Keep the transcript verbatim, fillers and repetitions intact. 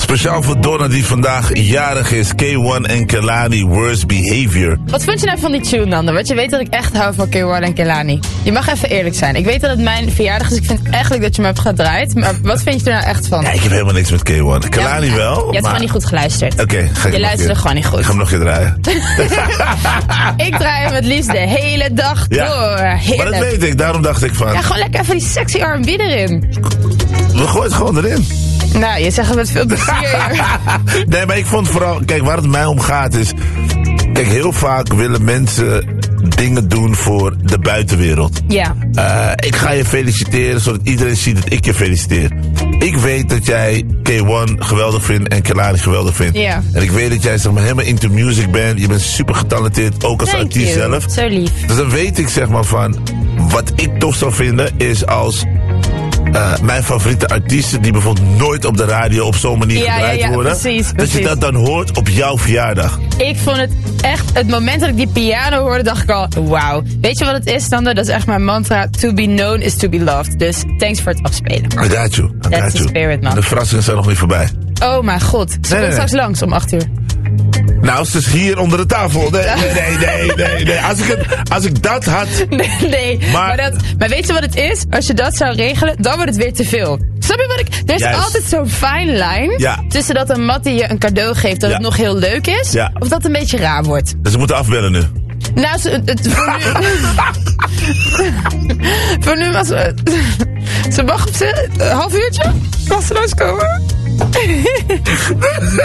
Speciaal voor Donna die vandaag jarig is. K one en Kehlani, Worst Behavior. Wat vond je nou van die tune dan? Want je weet dat ik echt hou van K one en Kehlani. Je mag even eerlijk zijn. Ik weet dat het mijn verjaardag is. Ik vind eigenlijk dat je me hebt gedraaid. Maar wat vind je er nou echt van? Ja, ik heb helemaal niks met K one. Kehlani ja, wel. Je hebt maar... gewoon niet goed geluisterd. Oké, okay, ga ik Je luisterde gewoon niet goed. Ik ga hem nog een keer draaien. Ik draai hem het liefst de hele dag ja, door. Heerlijk. Maar dat weet ik. Daarom dacht ik van... Ja, gewoon lekker even die sexy R en B erin. We gooien het gewoon erin. Nou, je zegt het met veel plezier. Nee, maar ik vond vooral... Kijk, waar het mij om gaat is... Kijk, heel vaak willen mensen dingen doen voor de buitenwereld. Ja. Uh, ik ga je feliciteren, zodat iedereen ziet dat ik je feliciteer. Ik weet dat jij K one geweldig vindt en Kehlani geweldig vindt. Ja. En ik weet dat jij zeg maar helemaal into music bent. Je bent super getalenteerd, ook als Thank artiest you. zelf. Zo lief. Dus dan weet ik zeg maar van... Wat ik tof zou vinden is als... Uh, mijn favoriete artiesten die bijvoorbeeld nooit op de radio op zo'n manier ja, gedraaid ja, ja, worden. Precies, dat precies. je dat dan hoort op jouw verjaardag. Ik vond het echt, het moment dat ik die piano hoorde, dacht ik al, wauw. Weet je wat het is, Sander? Dat is echt mijn mantra. To be known is to be loved. Dus thanks voor het afspelen. I got you. I That's got the you. spirit, man. De verrassingen zijn nog niet voorbij. Oh mijn god. Ze Nee, komt nee, straks langs om acht uur. Nou, ze is hier onder de tafel. Nee, nee, nee, nee, nee. nee. Als, ik het, als ik dat had... Nee, nee. Maar, maar, dat, maar weet je wat het is? Als je dat zou regelen, dan wordt het weer te veel. Snap je wat ik... Er is Juist. altijd zo'n fine line Ja. tussen dat een Mattie je een cadeau geeft dat Ja. het nog heel leuk is, Ja. of dat het een beetje raar wordt. Dus we moeten afbellen nu. Nou, ze, het, voor nu... voor nu was ze... Ze mag op zich een half uurtje? Mag ze langskomen?